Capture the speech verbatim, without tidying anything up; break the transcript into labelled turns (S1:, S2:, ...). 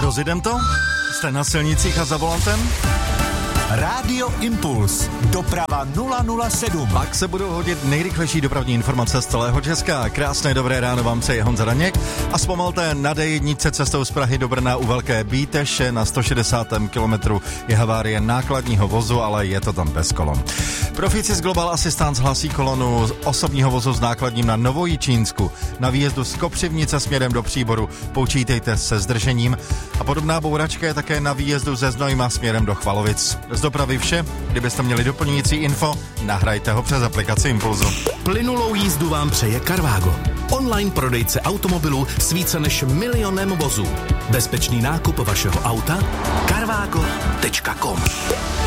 S1: Rozjedem to? Jste na silnicích a za volantem?
S2: Rádio Impuls. Doprava nula nula sedm.
S1: Pak se budou hodit nejrychlejší dopravní informace z celého Česka. Krásné dobré ráno vám přeje Honza Daněk. A zpomalte na D jedna cestou z Prahy do Brna u Velké Bíteše na sto šedesátém kilometru je havárie nákladního vozu, ale je to tam bez kolon. Profíci z Global Assistance hlásí kolonu osobního vozu s nákladním na Novojičínsku. Na výjezdu z Kopřivnice směrem do Příboru počítejte se zdržením. A podobná bouračka je také na výjezdu ze Znojma směrem do Chvalovic. Z dopravy vše. Kdybyste měli doplňující info, nahrajte ho přes aplikaci Impulzu.
S3: Plynulou jízdu vám přeje Carvago. Online prodejce automobilů s více než milionem vozů. Bezpečný nákup vašeho auta carvago tečka com.